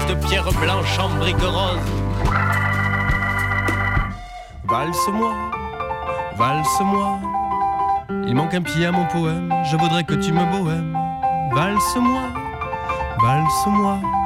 de pierre blanche en briques roses. Valse-moi, valse-moi, il manque un pied à mon poème, je voudrais que tu me bohèmes. Valse-moi, valse-moi,